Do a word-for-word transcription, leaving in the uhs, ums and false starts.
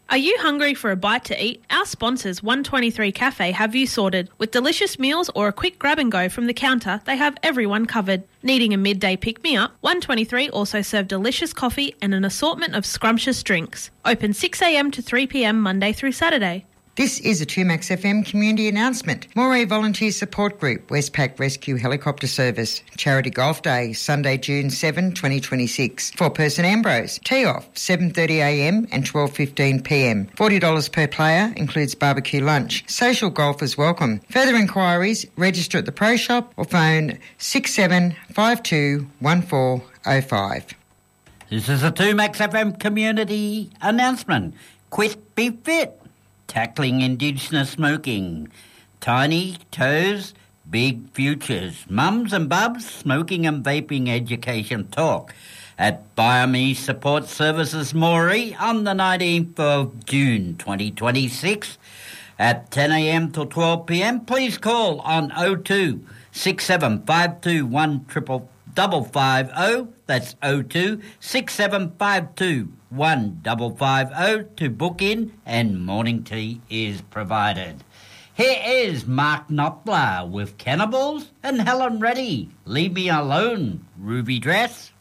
Are you hungry for a bite to eat? Our sponsors, one twenty-three Cafe, have you sorted. With delicious meals or a quick grab and go from the counter, they have everyone covered. Needing a midday pick-me-up? one twenty-three also serve delicious coffee and an assortment of scrumptious drinks. Open six a m to three p m Monday through Saturday. This is a two Max F M community announcement. Moray Volunteer Support Group, Westpac Rescue Helicopter Service, Charity Golf Day, Sunday, June seventh, twenty twenty-six. Four-person Ambrose, tee-off, seven thirty a m and twelve fifteen p m. forty dollars per player, includes barbecue lunch. Social golfers welcome. Further inquiries, register at the Pro Shop or phone six seven five two one four oh five. This is a two Max F M community announcement. Quit, be fit. Tackling Indigenous smoking. Tiny toes, big futures. Mums and bubs, smoking and vaping education talk at Biome Support Services Moree on the nineteenth of June twenty twenty-six at ten a m till twelve p m. Please call on oh two six seven five two one five five five. That's oh two six seven five two one five five oh to book in, and morning tea is provided. Here is Mark Knopfler with Cannibals and Helen Reddy. Leave me alone, Ruby Dress.